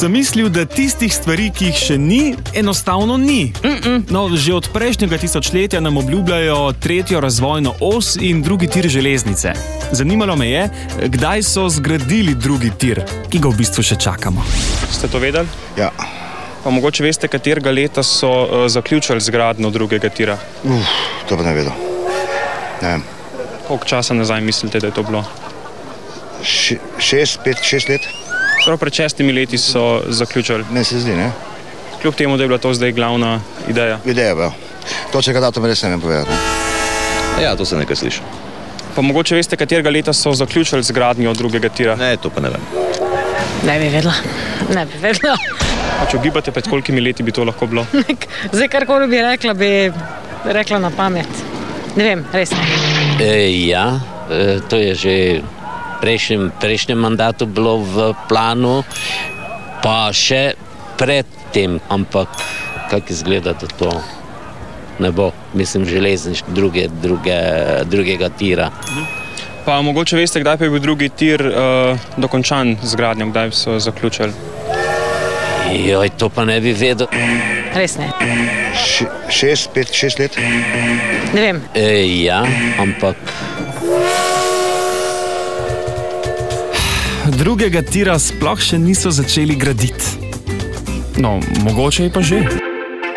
sem mislil, da tistih stvari, ki jih še ni, enostavno ni. No, že od prejšnjega tisočletja nam obljubljajo 3. razvojno os in drugi tir železnice. Zanimalo me je, kdaj so zgradili drugi tir, ki ga v bistvu še čakamo. Ste to vedeli? Ja. Pa mogoče veste, katerega leta so zaključili zgradnjo drugega tira? To pa ne vedo. Ne vem. Koliko časa nazaj mislite, da je to bilo? 6 let? Prav pred 6 leti so zaključili. Meni se zdi, ne? Kljub temu, da je bila to zdaj glavna ideja. Ideja, pa. Točnega datuma res ne vem povedati. Ja, to se nekaj sliši. Pa mogoče veste, katerega leta so zaključili zgradnjo drugega tira? Ne, to pa ne vem. Ne bi vedela. A če ugibate, pred kolikimi leti bi to lahko bilo? Zdaj, karkoli bi rekla na pamet. Ne vem, res ne. Ja, to je že prejšnjem mandatu bilo v planu, pa še pred tem, ampak kako izgleda, da to ne bo, mislim, železniški drugega tira. Pa mogoče veste, kdaj pa je bil drugi tir dokončan z gradnjo, kdaj so zaključili? Joj, to pa ne bi vedel. Res ne. 6 let? Ne vem. Ja, ampak... Drugega tira sploh še niso začeli graditi. No, mogoče je pa že.